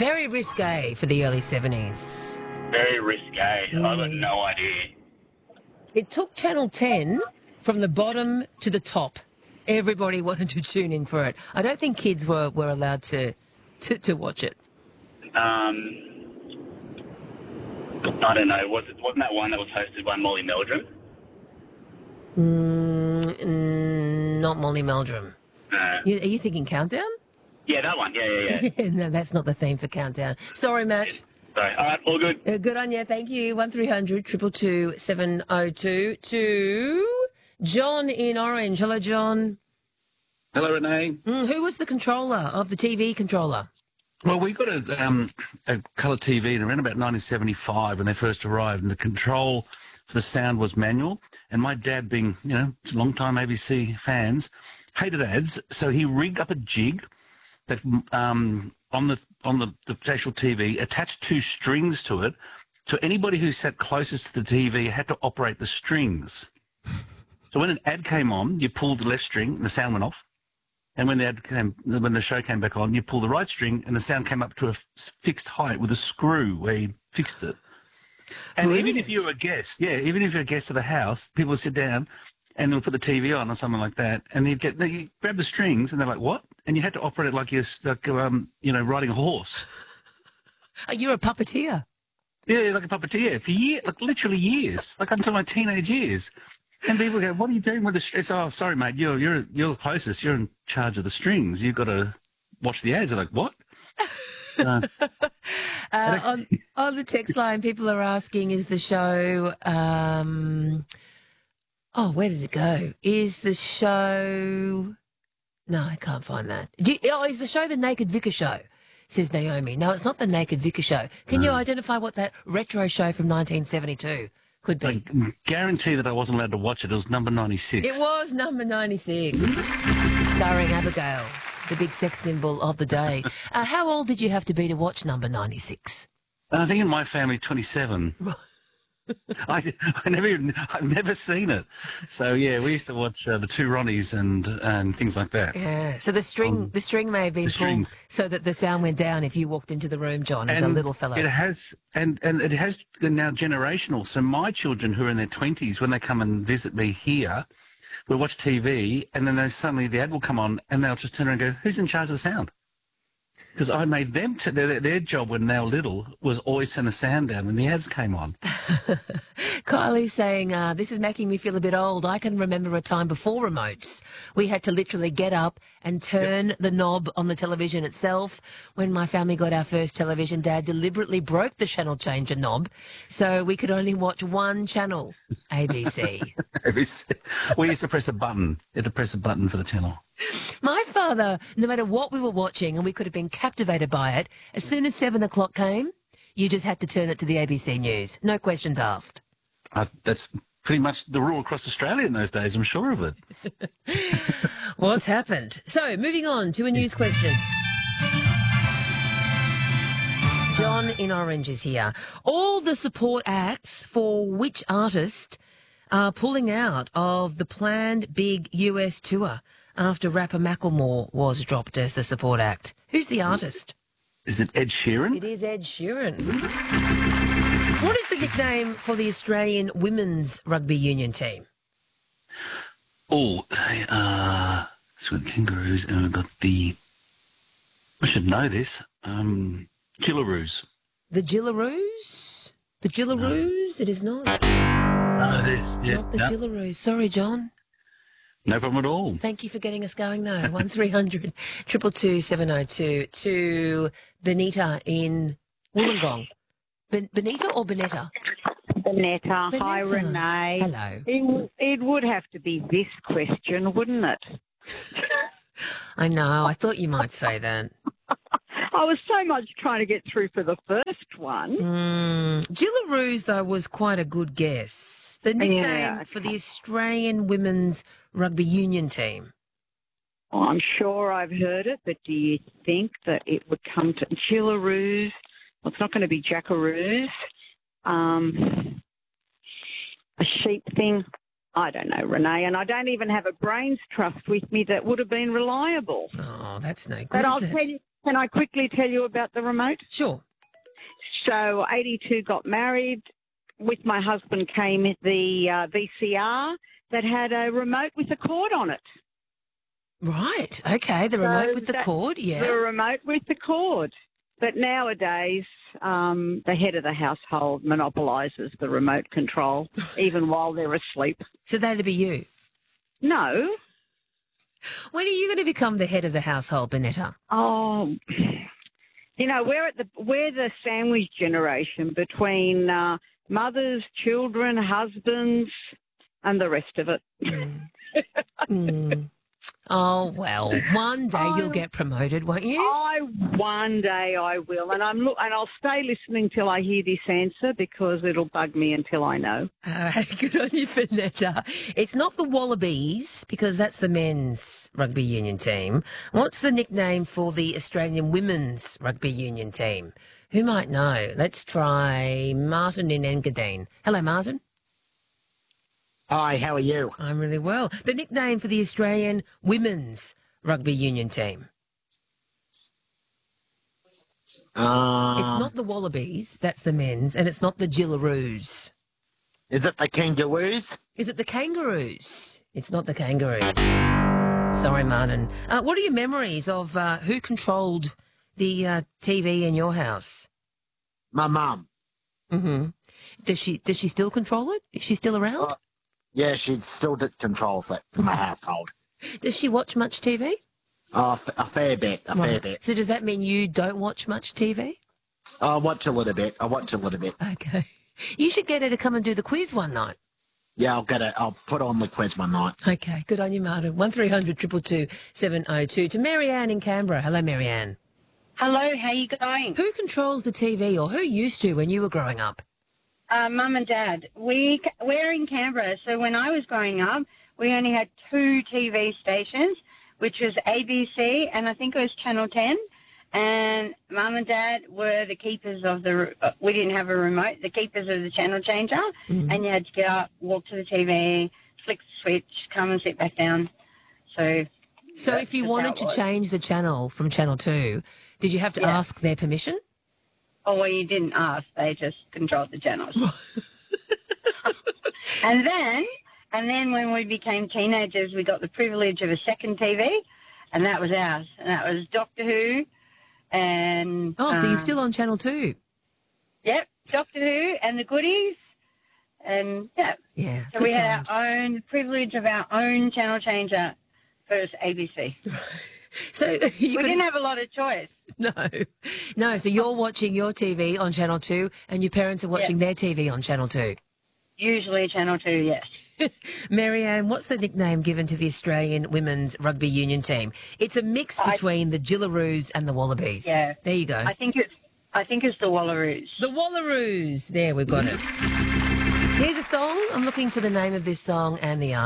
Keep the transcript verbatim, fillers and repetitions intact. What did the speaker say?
Very risque for the early seventies. Very risque. Mm. I've got no idea. It took Channel ten from the bottom to the top. Everybody wanted to tune in for it. I don't think kids were, were allowed to, to to watch it. Um, I don't know. Was it, wasn't that one that was hosted by Molly Meldrum? Mm, mm, not Molly Meldrum. Uh, You, are you thinking Countdown? yeah, that one. Yeah, yeah, yeah. No, that's not the theme for Countdown. Sorry, Matt. Sorry. All right, all good. Uh, good on you. Thank you. one three hundred two two two seven oh two. To John in Orange. Hello, John. Hello, Renee. Mm, who was the controller of the T V controller? Well, we got a, um, a colour T V in around about nineteen seventy-five when they first arrived, and the control for the sound was manual. And my dad, being, you know, long-time A B C fans, hated ads, so he rigged up a jig that um, on the on the, the actual T V, attached two strings to it, so anybody who sat closest to the T V had to operate the strings. So when an ad came on, you pulled the left string and the sound went off. And when the ad came, when the show came back on, you pull the right string and the sound came up to a fixed height with a screw where you fixed it. And Brilliant. even if you were a guest, yeah, even if you're a guest of the house, people would sit down and they'll put the T V on or something like that, and you'd get, you grab the strings and they're like, what? And you had to operate it like you're, like, um, you know, riding a horse. Oh, you're a puppeteer. Yeah, like a puppeteer for years, like literally years, like until my teenage years. And people go, "What are you doing with the strings?" Oh, sorry, mate, you're you're you're the closest. You're in charge of the strings. You've got to watch the ads. They're like, what? Uh, Uh, on, on the text line, people are asking, is the show... Um, oh, where did it go? Is the show... No, I can't find that. Do you, oh, is the show the Naked Vicar Show? Says Naomi. No, it's not the Naked Vicar Show. Can you No. identify what that retro show from nineteen seventy-two could be? I can guarantee that I wasn't allowed to watch it. It was number ninety-six. It was number ninety-six, starring Abigail, the big sex symbol of the day. Uh, how old did you have to be to watch number ninety-six? I think in my family, twenty-seven. I, I never even, I've never seen it. So yeah, we used to watch uh, the Two Ronnies and and things like that. Yeah. So the string, Um, the string may have been the pulled strings. so that the sound went down if you walked into the room, John, as a And little fellow. It has, and, and it has now generational. So my children who are in their twenties, when they come and visit me here, we'll watch T V, and then they suddenly the ad will come on, and they'll just turn around and go, "Who's in charge of the sound?" Because I made them, to, their, their job when they were little was always turn the sound down when the ads came on. Kylie's saying, uh, this is making me feel a bit old. I can remember a time before remotes. We had to literally get up and turn yep. the knob on the television itself. When my family got our first television, Dad deliberately broke the channel changer knob so we could only watch one channel, A B C. A B C. We used to press a button. You had to press a button for the channel. My father, no matter what we were watching, and we could have been captivated by it, as soon as seven o'clock came, you just had to turn it to the A B C News. No questions asked. Uh, that's pretty much the rule across Australia in those days, I'm sure of it. What's happened? So, moving on to a news question. John in Orange is here. All the support acts for which artist are pulling out of the planned big U S tour after rapper Macklemore was dropped as the support act? Who's the artist? Is it Ed Sheeran? It is Ed Sheeran. What is the nickname for the Australian women's rugby union team? Oh, they are... It's with Kangaroos, and we've got the... I should know this. Um, Gillaroos. The Gillaroos? The Gillaroos? No. It is not. No, it is. Yeah. Not the no. Gillaroos. Sorry, John. No problem at all. Thank you for getting us going, though. one three hundred two two two seven oh two. To Benita in Wollongong. Ben- Benita or Benetta? Benetta. Benetta. Hi, Renee. Hello. It, it would have to be this question, wouldn't it? I know. I thought you might say that. I was so much trying to get through for the first one. Mm. Gillaroos, though, was quite a good guess. The nickname Yeah, okay. for the Australian women's rugby union team. Well, I'm sure I've heard it, but do you think that it would come to Gillaroos? Well, it's not going to be Jackaroos. Um, a sheep thing. I don't know, Renee, and I don't even have a brains trust with me that would have been reliable. Oh, that's no good, But I'll is it? tell you, can I quickly tell you about the remote? Sure. So eighty-two got married. With my husband came the uh, V C R that had a remote with a cord on it. Right. Okay. The remote So with the that- cord. Yeah. The remote with the cord. But nowadays, um, the head of the household monopolises the remote control, even while they're asleep. So that'd be you. No. When are you going to become the head of the household, Bonetta? Oh, you know, we're at the we're the sandwich generation between uh, mothers, children, husbands, and the rest of it. Mm. Oh, well, one day Oh. you'll get promoted, won't you? I one day I will, and I'm look, and I'll stay listening till I hear this answer because it'll bug me until I know. All right, good on you, Vanetta. It's not the Wallabies, because that's the men's rugby union team. What's the nickname for the Australian women's rugby union team? Who might know? Let's try Martin in Engadine. Hello, Martin. Hi, how are you? I'm really well. The nickname for the Australian women's rugby union team. Uh, It's not the Wallabies, that's the men's, and it's not the Gillaroos. Is it the Kangaroos? Is it the Kangaroos? It's not the Kangaroos. Sorry, Martin. Uh, what are your memories of uh, who controlled the uh, T V in your house? My mum. Mm-hmm. Does she does she still control it? Is she still around? Uh, Yeah, she still d- controls it for my household. Does she watch much T V? Oh, f- a fair bit, a fair Right. bit. So does that mean you don't watch much T V? I watch a little bit. I watch a little bit. Okay. You should get her to come and do the quiz one night. Yeah, I'll get it. I'll put on the quiz one night. Okay, good on you, Martin. One three hundred two two two seven oh two. To Marianne in Canberra. Hello, Marianne. Hello, how you going? Who controls the T V, or who used to when you were growing up? Uh, Mum and Dad. We, we're in Canberra, so when I was growing up, we only had two T V stations, which was A B C and I think it was Channel ten. And Mum and Dad were the keepers of the, uh, we didn't have a remote, the keepers of the channel changer. Mm-hmm. And you had to get up, walk to the T V, flick the switch, come and sit back down. So, So that's if you just wanted how it to was. change the channel from Channel two, did you have to Yeah. ask their permission? Oh, well, you didn't ask. They just controlled the channels. and then, and then when we became teenagers, we got the privilege of a second T V, and that was ours. And that was Doctor Who, and Oh, so you're um, still on Channel two? yep, Doctor Who and the goodies, and yeah. Yeah, So good we had times. our own privilege of our own channel changer versus A B C. So you We could, didn't have a lot of choice. no, no. So you're watching your T V on Channel two, and your parents are watching their T V on Channel two. Usually Channel two, yes. Marianne, what's the nickname given to the Australian women's rugby union team? It's a mix I- between the Gillaroos and the Wallabies. Yeah. There you go. I think it's, I think it's the Wallaroos. The Wallaroos. There, we've got it. Here's a song. I'm looking for the name of this song and the artist.